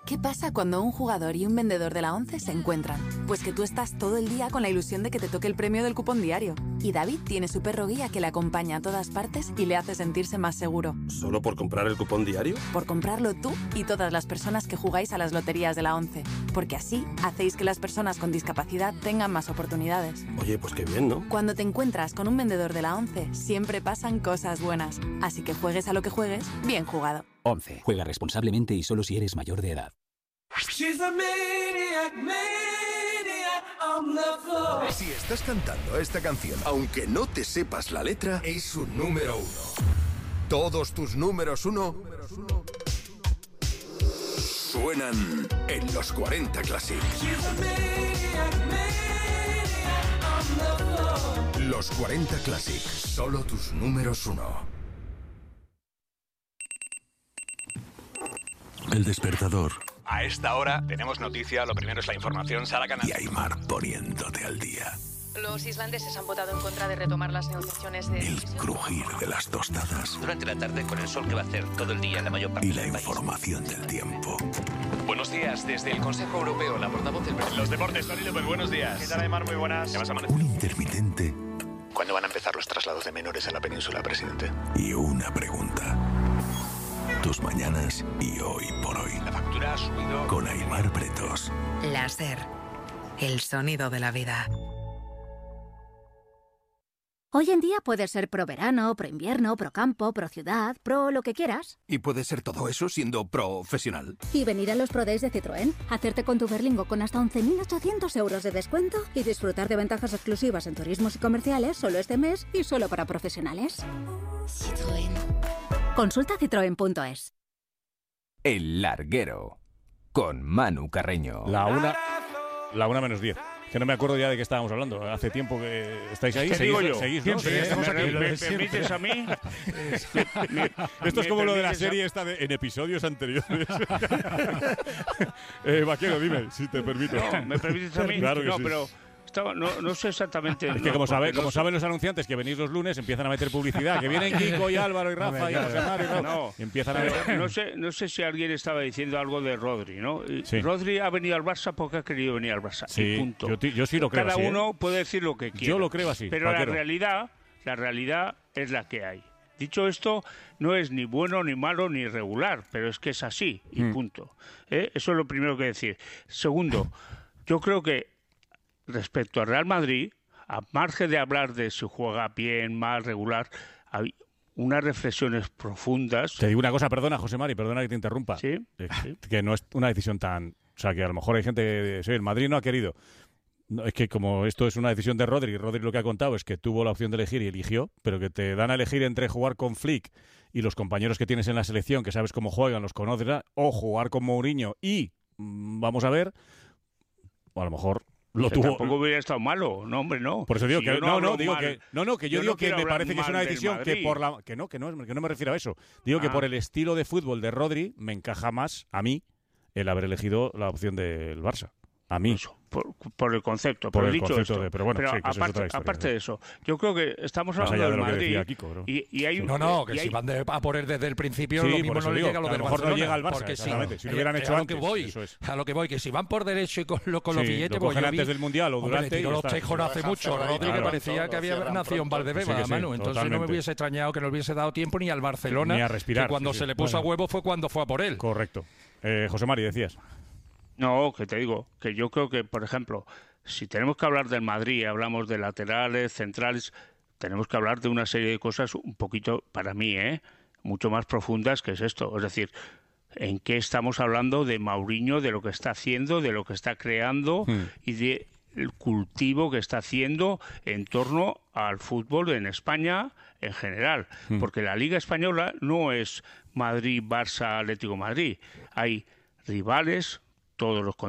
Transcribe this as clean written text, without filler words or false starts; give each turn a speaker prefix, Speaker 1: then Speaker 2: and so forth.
Speaker 1: ¿Qué pasa cuando un jugador y un vendedor de la ONCE se encuentran? Pues que tú estás todo el día con la ilusión de que te toque el premio del cupón diario. Y David tiene su perro guía que le acompaña a todas partes y le hace sentirse más seguro.
Speaker 2: ¿Solo por comprar el cupón diario?
Speaker 1: Por comprarlo tú y todas las personas que jugáis a las loterías de la ONCE. Porque así hacéis que las personas con discapacidad tengan más oportunidades.
Speaker 2: Oye, pues qué bien, ¿no?
Speaker 1: Cuando te encuentras con un vendedor de la ONCE, siempre pasan cosas buenas. Así que juegues a lo que juegues, bien jugado.
Speaker 3: 11. Juega responsablemente y solo si eres mayor de edad.
Speaker 4: Si estás cantando esta canción, aunque no te sepas la letra, es un número 1. Todos tus números 1 suenan en los 40 Classic. Los 40 Classic, solo tus números 1.
Speaker 5: El despertador.
Speaker 6: A esta hora tenemos noticia, lo primero es la información, Sara Canal.
Speaker 5: Y Aimar poniéndote al día.
Speaker 7: Los islandeses han votado en contra de retomar las negociaciones de...
Speaker 5: El crujir de las tostadas.
Speaker 8: Durante la tarde con el sol que va a hacer todo el día en la mayor parte
Speaker 5: y la
Speaker 8: del país.
Speaker 5: información del tiempo.
Speaker 6: Buenos días, desde el Consejo Europeo, la portavoz del... Los deportes, Tony López, buenos días.
Speaker 9: ¿Qué tal, Aimar? Muy buenas.
Speaker 5: Un intermitente.
Speaker 6: ¿Cuándo van a empezar los traslados de menores a la península, presidente?
Speaker 5: Y una pregunta. Tus mañanas y hoy por hoy.
Speaker 6: La factura ha subido...
Speaker 5: Con Aimar Pretos.
Speaker 10: Láser. El sonido de la vida.
Speaker 11: Hoy en día puedes ser pro verano, pro invierno, pro campo, pro ciudad, pro lo que quieras.
Speaker 4: Y puedes ser todo eso siendo profesional.
Speaker 11: Y venir a los Pro Days de Citroën, hacerte con tu Berlingo con hasta 11.800 euros de descuento y disfrutar de ventajas exclusivas en turismos y comerciales solo este mes y solo para profesionales.
Speaker 12: Citroën.
Speaker 11: Consulta citroen.es.
Speaker 13: El Larguero, con Manu Carreño.
Speaker 14: La una menos 10. Que no me acuerdo ya de qué estábamos hablando. Hace tiempo que estáis ahí.
Speaker 9: ¿Qué digo yo?
Speaker 14: ¿Seguís, ¿no?
Speaker 9: Siempre,
Speaker 14: Estamos aquí.
Speaker 9: ¿Me permites a mí?
Speaker 14: Esto es como lo de la serie esta en episodios anteriores. Vaquero, dime, si te permito.
Speaker 9: No, ¿me permites a mí?
Speaker 14: Claro que
Speaker 9: no,
Speaker 14: sí.
Speaker 9: pero... No sé exactamente...
Speaker 14: Es que como saben los anunciantes que venís los lunes, empiezan a meter publicidad. Que vienen Kiko y Álvaro y Rafa y José Mario.
Speaker 9: No,
Speaker 14: y empiezan a ver.
Speaker 9: No sé si alguien estaba diciendo algo de Rodri, ¿no?
Speaker 14: Sí.
Speaker 9: Rodri ha venido al Barça porque ha querido venir al Barça.
Speaker 14: Sí,
Speaker 9: y punto.
Speaker 14: Yo sí lo creo
Speaker 9: Cada
Speaker 14: así.
Speaker 9: uno puede decir lo que quiera.
Speaker 14: Yo lo creo así.
Speaker 9: Pero
Speaker 14: Vaquero.
Speaker 9: la realidad es la que hay. Dicho esto, no es ni bueno, ni malo, ni regular, pero es que es así y punto. Eso es lo primero que decir. Segundo, yo creo que respecto al Real Madrid, a margen de hablar de si juega bien, mal, regular, hay unas reflexiones profundas.
Speaker 14: Te digo una cosa, perdona, José Mari, perdona que te interrumpa.
Speaker 9: Sí.
Speaker 14: Que no es una decisión tan... O sea, que a lo mejor hay gente que... Sí, el Madrid no ha querido. No, es que como esto es una decisión de Rodri lo que ha contado es que tuvo la opción de elegir y eligió, pero que te dan a elegir entre jugar con Flick y los compañeros que tienes en la selección, que sabes cómo juegan, los conoces, o jugar con Mourinho y... vamos a ver... O a lo mejor...
Speaker 9: Tampoco hubiera estado malo, no, hombre, no.
Speaker 14: Por eso digo
Speaker 9: si
Speaker 14: que yo digo que me parece que es una decisión que por la que no me refiero a eso. Digo que por el estilo de fútbol de Rodri me encaja más a mí el haber elegido la opción del Barça. A mí.
Speaker 9: Eso, por el concepto.
Speaker 14: Por el
Speaker 9: dicho
Speaker 14: concepto
Speaker 9: esto.
Speaker 14: pero bueno, sí, que
Speaker 9: aparte de eso, yo creo que estamos
Speaker 14: más
Speaker 9: hablando
Speaker 14: allá de
Speaker 9: del
Speaker 14: lo que
Speaker 9: Madrid
Speaker 14: decía Kiko,
Speaker 9: y hay
Speaker 15: si van a poner desde el principio, lo mismo no le llega a lo
Speaker 14: del
Speaker 15: del
Speaker 14: mejor
Speaker 15: Barcelona.
Speaker 14: No llega al Barça,
Speaker 15: porque
Speaker 14: si lo hubieran hecho antes.
Speaker 15: A lo que voy, que si van por derecho y con los billetes...
Speaker 14: Lo cogen antes del Mundial o durante...
Speaker 15: Los Tejos no hace mucho. Rodri que parecía que había nacido en Valdebeba, Manu. Entonces no me hubiese extrañado que no le hubiese dado tiempo ni al Barcelona,
Speaker 14: ni a respirar,
Speaker 15: que cuando se le puso a huevo fue cuando fue a por él.
Speaker 14: Correcto. José Mari, decías.
Speaker 9: No, que te digo, que yo creo que, por ejemplo, si tenemos que hablar del Madrid, hablamos de laterales, centrales, tenemos que hablar de una serie de cosas un poquito, para mí, mucho más profundas que es esto. Es decir, ¿en qué estamos hablando de Mourinho, de lo que está haciendo, de lo que está creando y de el cultivo que está haciendo en torno al fútbol en España en general? Porque la Liga Española no es Madrid, Barça, Atlético Madrid. Hay rivales, todos los